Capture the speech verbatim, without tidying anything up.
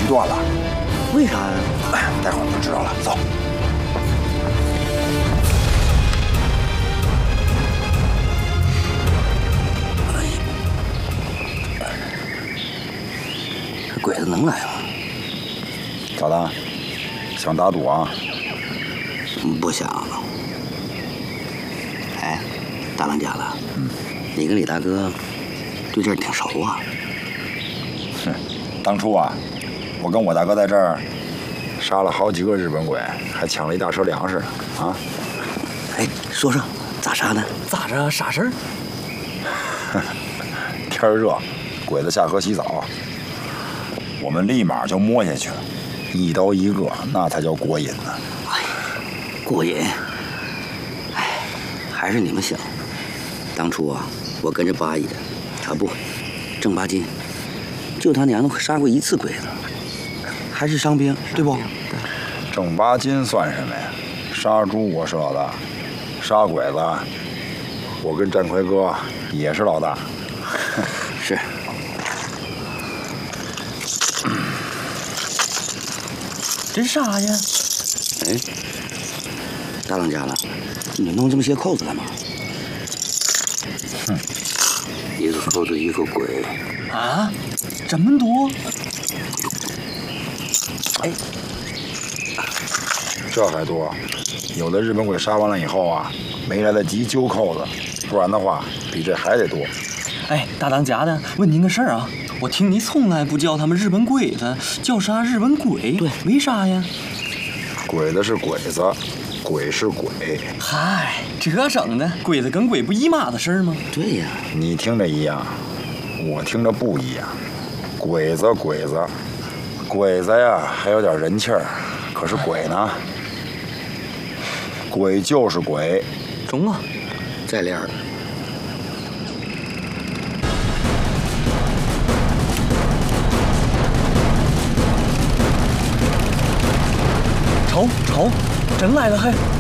断了。 为啥呀？ 哎，待会儿就知道了。走。 这鬼子能来吗？ 咋的？想打赌啊？ 不想。哎，大当家了， 嗯， 你跟李大哥对这儿挺熟啊？ 哼，当初啊，我跟我大哥在这儿杀了好几个日本鬼，还抢了一大车粮食啊！ 哎，说说咋杀的？ 咋着？啥事儿？ 天儿热，鬼子下河洗澡，我们立马就摸下去了，一刀一个，那才叫过瘾呢。 哎，过瘾。哎，还是你们小。当初啊，我跟着八爷，啊不，郑八金，就他娘的杀过一次鬼子，还是伤兵，对不？ 郑八金算什么呀？杀猪我是老大，杀鬼子，我跟战魁哥也是老大。 是。 这是啥呀？ 哎，大当家了，你弄这么些扣子干嘛？ 哼， 一个扣子一个鬼。 啊，这么多？哎， 这还多？有的日本鬼杀完了以后啊，没来得及揪扣子，不然的话比这还得多。 哎，大当家的，问您个事儿啊，我听你从来不叫他们日本鬼子，叫啥日本鬼？ 对， 为啥呀？ 鬼子是鬼子，鬼是鬼。 嗨，这整的，鬼子跟鬼不一码子事儿吗？ 对呀， 你听着一样，我听着不一样。鬼子鬼子，鬼子呀还有点人气儿，可是鬼呢？鬼就是鬼。 中啊！ 再练儿。 瞅瞅，真来了嘿！